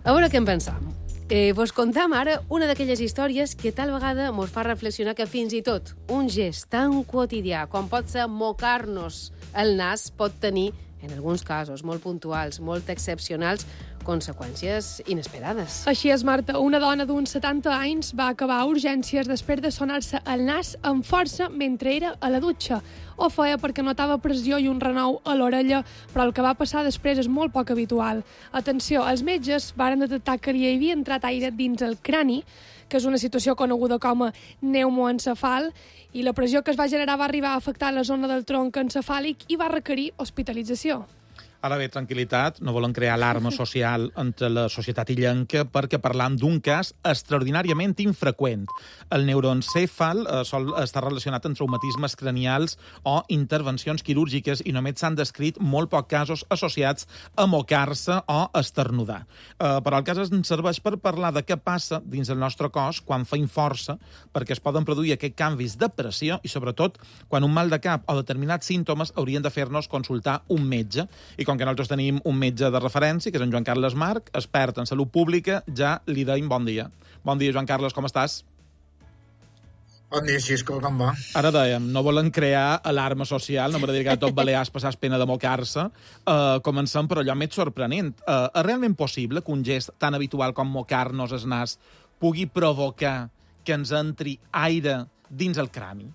A veure què en pensam. Vos contam ara una d'aquelles històries que tal vegada mos fa reflexionar que fins i tot un gest tan quotidià com pot ser mocar-nos el nas pot tenir, en alguns casos molt puntuals, molt excepcionals, conseqüències inesperades. Així és, Marta. Una dona d'uns 70 anys va acabar a urgències després de sonar-se el nas amb força mentre era a la dutxa. Ho feia perquè notava pressió i un renou a l'orella, però el que va passar després és molt poc habitual. Atenció, els metges varen detectar que li havia entrat aire dins el crani, que és una situació coneguda com a pneumoencefal, i la pressió que es va generar va arribar a afectar la zona del tronc encefàlic i va requerir hospitalització. Ara bé, tranquil·litat, no volen crear alarma social entre la societat illenca perquè parlam d'un cas extraordinàriament infreqüent. El neuroencèfal sol estar relacionat amb traumatismes cranials o intervencions quirúrgiques i només s'han descrit molt pocs casos associats a mocar-se o esternudar. Però el cas ens serveix per parlar de què passa dins el nostre cos quan feim força, perquè es poden produir aquests canvis de pressió i, sobretot, quan un mal de cap o determinats símptomes haurien de fer-nos consultar un metge. I com que nosaltres tenim un metge de referència, que és en Joan Carles Marc, expert en salut pública, ja li deim bon dia. Bon dia, Joan Carles, com estàs? Bon dia, Xisco, com va? Ara dèiem, no volen crear alarma social, no m'agradaria que tot Balears passàs pena de mocar-se. Comencem per allò més sorprenent. És realment possible que un gest tan habitual com mocar-nos el nas pugui provocar que ens entri aire dins el crani?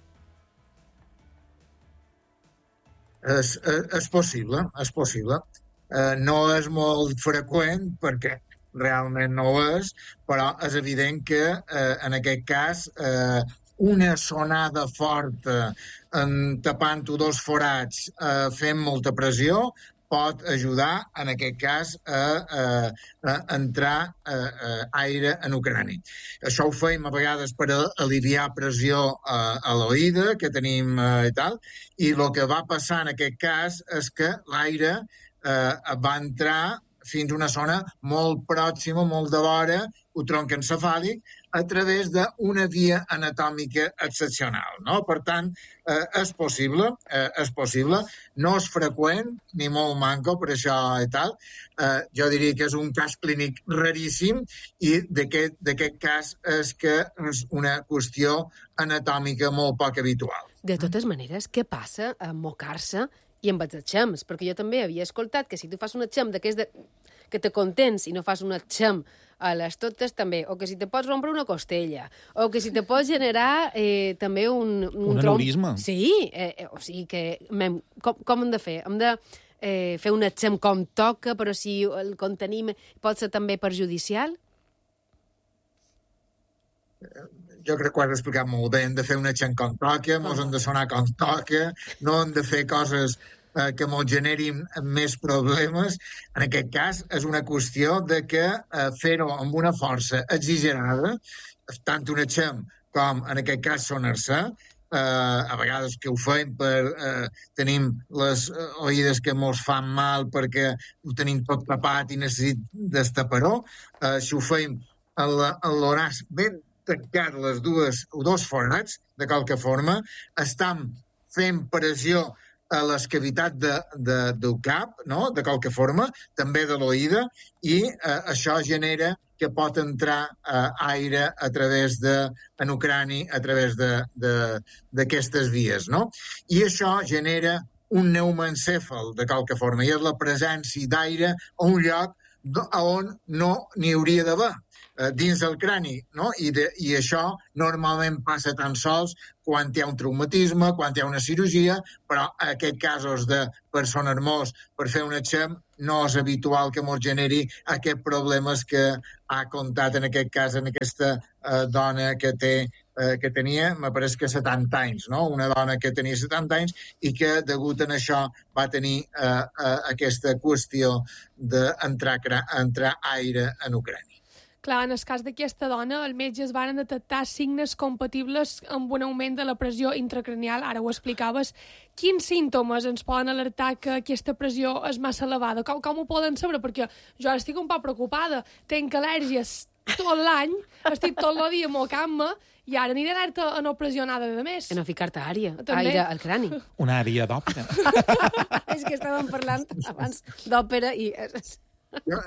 És possible, és possible. No és molt freqüent perquè realment no ho és, però és evident que en aquest cas una sonada forta tapant-ho dos forats fent molta pressió pot ajudar, en aquest cas, a entrar aire en el crani. Això ho fem a vegades per aliviar pressió a l'oïda que tenim i tal, i el que va passar en aquest cas és que l'aire va entrar fins a una zona molt pròxima, molt de vora, el tronc encefàlic, a través d'una via anatòmica excepcional, no? Per tant, és possible, no és freqüent, ni molt manco, per això i tal. Jo diria que és un cas clínic raríssim i d'aquest cas és que és una qüestió anatòmica molt poc habitual. De totes maneres, què passa a mocar-se i amb els xems? Perquè jo també havia escoltat que si tu fas una xem d'aquest que te contents i no fas una xem a les totes també, o que si te pots rompre una costella, o que si te pots generar també un aneurisma. Sí, o sigui que com hem de fer? Hem de fer una xem com toca, però si el contenim pot ser també perjudicial? Jo crec que ho has explicat molt bé. Hem de fer una xem com toca, mos hem de sonar com toca, no hem de fer coses que ens generin més problemes. En aquest cas, és una qüestió de que fer-ho amb una força exagerada, tant una xem com, en aquest cas, sonar-se, a vegades que ho fem tenim les oïdes que mos fan mal perquè ho tenim tot tapat i necessitem destapar-ho. Si ho fem en l'oràs ben tancat els dos forats, de qualque forma, estem fent pressió a les cavitats del cap, no? De qualque forma, també de l'oïda, i això genera que pot entrar aire a través en el crani, a través d'aquestes vies, no? I això genera un pneumoencèfal, de qualque forma, i és la presència d'aire a un lloc on no n'hi hauria d'haver, dins del crani, no? I això normalment passa tan sols quan hi ha un traumatisme, quan hi ha una cirurgia, però en aquests casos de persones morts per fer una xem no és habitual que ens generi aquests problemes que ha contat en aquest cas en aquesta dona que tenia, me pareix que 70 anys, no? Una dona que tenia 70 anys i que, degut a això, va tenir aquesta qüestió d'entrar aire en el crani. Clar, en el cas d'aquesta dona, els metges van detectar signes compatibles amb un augment de la pressió intracranial, ara ho explicaves. Quins símptomes ens poden alertar que aquesta pressió és massa elevada? Com ho poden saber? Perquè jo ara estic un poc preocupada. Tenc al·lèrgies tot l'any, estic tot el dia mocant-me, i ara aniré alerta a no pressionar de més. A no ficar-te aire al crani. Una àrea d'òpera. És que estàvem parlant abans d'òpera i...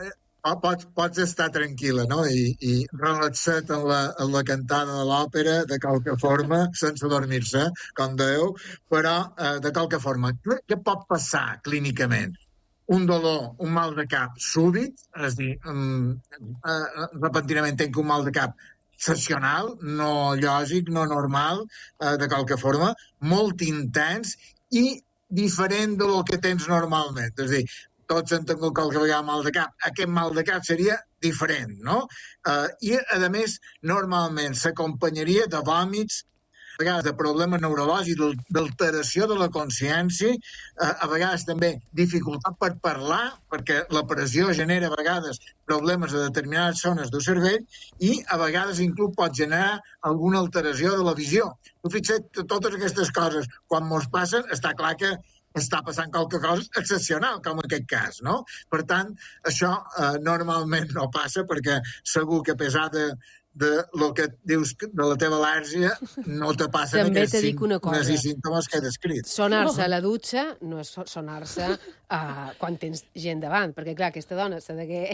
pots estar tranquil·la, no? I relaxa't en la cantada de l'òpera, de qualque forma, sense dormir-se, com dèieu, però de qualque forma. Què pot passar clínicament? Un dolor, un mal de cap súbit, és a dir, repentinament tenc un mal de cap excepcional, no lògic, no normal, de qualque forma, molt intens i diferent del que tens normalment. És a dir, tots hem tingut qualque vegada mal de cap. Aquest mal de cap seria diferent, no? I, a més, normalment s'acompanyaria de vòmits, a vegades de problemes neurològics, d'alteració de la consciència, a vegades també dificultat per parlar, perquè la pressió genera a vegades problemes a determinades zones del cervell i a vegades inclús pot generar alguna alteració de la visió. Tu fixa't, totes aquestes coses, quan mos passen, està clar que està passant qualque cosa excepcional, com en aquest cas, no? Per tant, això normalment no passa, perquè segur que a pesar de lo que dius de la teva al·lèrgia, no te passen aquests símptomes i símptomes que he descrit. Sonar-se a la dutxa no és sonar-se quan tens gent davant, perquè, clar, aquesta dona s'ha de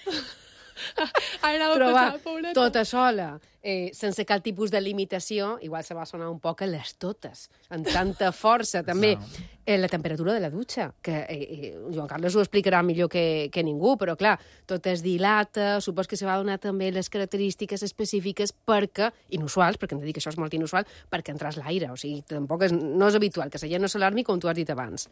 trobar tota sola, sense cap tipus de limitació, igual se va sonar un poc a les totes, amb tanta força, també. La temperatura de la dutxa, que Joan Carles ho explicarà millor que ningú, però, clar, tot es dilata, supos que se va donar també les característiques específiques perquè, inusuals, perquè hem de dir que això és molt inusual, perquè entràs l'aire, o sigui, tampoc no és habitual que la gent no s'alarmi, com tu has dit abans.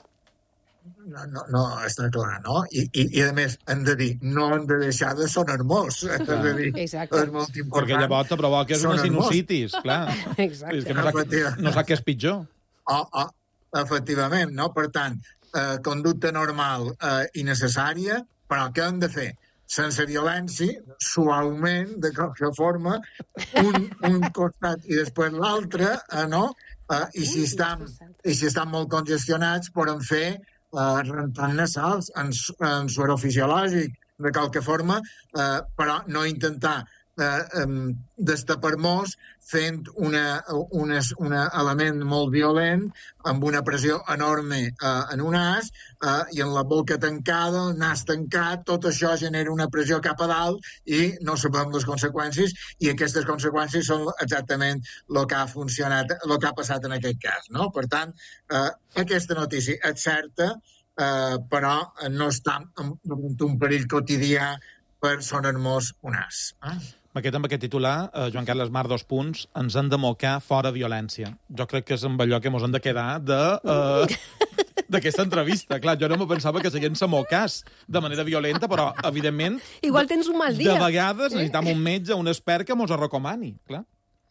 No, està clar, no? I a més, hem de dir, no hem de deixar de sonar molts. Exacte. És molt important. Perquè llavors te provoques una sinusitis, clar. Exacte. És que no sap què és pitjor. Efectivament, no? Per tant, conducta normal i necessària, però què hem de fer? Sense violència, suaument, de qualque forma, un costat i després l'altre, no? I si estan molt congestionats, podem fer rentant nasals en suerofisiològic, de qualque forma, però no intentar destapar-nos fent un element molt violent amb una pressió enorme en un nas i en la boca tancada, el nas tancat, tot això genera una pressió cap a dalt i no sabem les conseqüències i aquestes conseqüències són exactament el que ha funcionat, el que ha passat en aquest cas, no? Per tant, aquesta notícia és certa, però no està en un perill quotidià per sonar-nos un nas. Amb aquest titular, Joan Carles Mar, 2 punts, ens han de mocar fora violència. Jo crec que és amb allò que ens hem de quedar d'aquesta entrevista. Clar, jo no me pensava que la gent se mocàs de manera violenta, però, evidentment... Igual tens un mal dia. De vegades necessitam un metge, un expert que mos recomani, clar.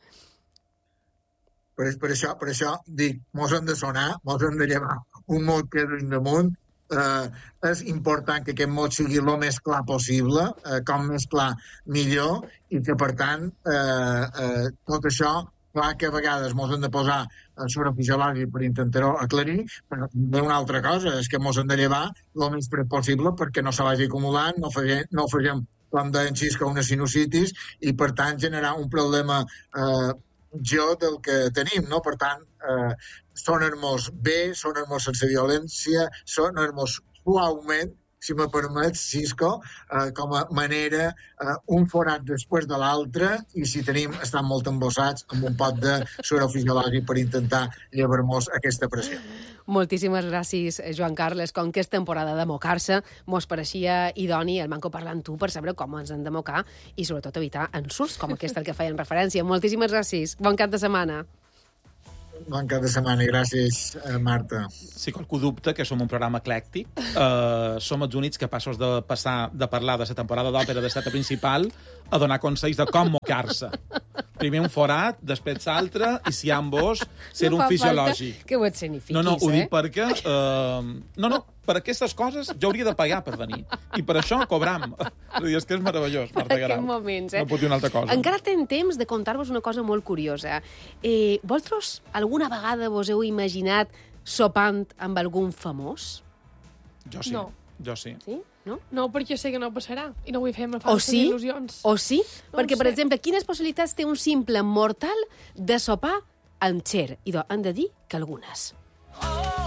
Per això dic, mos hem de sonar, mos hem de llevar un mot que és damunt. És important que aquest mot sigui el més clar possible, com més clar millor, i que per tant tot això, clar que a vegades ens hem de posar suerofisiològic per intentar-ho aclarir, però també una altra cosa és que ens hem de llevar el més fred possible perquè no se vagi acumulant, no facem com deien xisca una sinusitis i per tant generar un problema del que tenim, no? Per tant, sonar-nos bé, sonar-nos sense violència, sonar-nos suaument, si me permets, Cisco, com a manera, un forat després de l'altre, i si estan molt embossats amb un pot de suerofisiològic per intentar llevar-nos aquesta pressió. Moltíssimes gràcies, Joan Carles. Com que és temporada de mocar-se, mos pareixia idoni el manco parlant tu per saber com ens hem de mocar i sobretot evitar insults com aquest al que feien referència. Moltíssimes gràcies. Bon cap de setmana. Bon cap de setmana i gràcies, Marta. Si qualcú dubta que som un programa eclèctic, som els únics capaços de passar de parlar de la temporada d'òpera d'estat principal a donar consells de com mocar-se. Primer un forat, després l'altre, i si ambos, ser un fisiològic. Que ho et signifiquis, No, ho dic perquè... per aquestes coses jo hauria de pagar per venir. I per això cobram. És que és meravellós, Marta Guerau. Per aquests moments, No pot dir una altra cosa. Encara ten temps de contar-vos una cosa molt curiosa. Vosaltres alguna vegada vos heu imaginat sopant amb algun famós? Jo sí. No. Jo sí. Sí? No? No, perquè sé que no passarà i no vull fer-me O falses sí? il·lusions. O sí? No Perquè, ho per sé. exemple, quines possibilitats té un simple mortal de sopar amb Cher? I hem de dir que algunes.